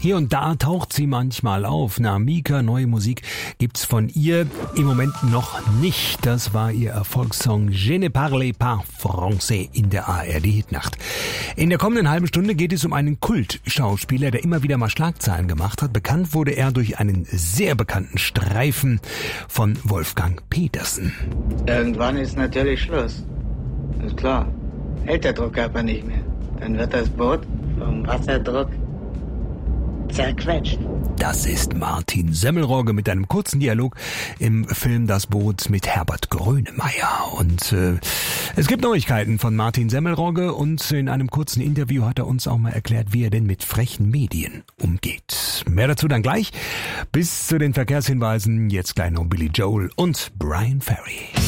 Hier und da taucht sie manchmal auf. Na, Mika, neue Musik gibt's von ihr im Moment noch nicht. Das war ihr Erfolgssong Je ne parle pas français in der ARD-Hitnacht. In der kommenden halben Stunde geht es um einen Kultschauspieler, der immer wieder mal Schlagzeilen gemacht hat. Bekannt wurde er durch einen sehr bekannten Streifen von Wolfgang Petersen. Irgendwann ist natürlich Schluss. Ist klar. Hält der Druck aber nicht mehr. Dann wird das Boot vom Wasserdruck zerquetscht. Das ist Martin Semmelrogge mit einem kurzen Dialog im Film Das Boot mit Herbert Grönemeyer. Und es gibt Neuigkeiten von Martin Semmelrogge und in einem kurzen Interview hat er uns auch mal erklärt, wie er denn mit frechen Medien umgeht. Mehr dazu dann gleich. Bis zu den Verkehrshinweisen. Jetzt gleich noch Billy Joel und Brian Ferry.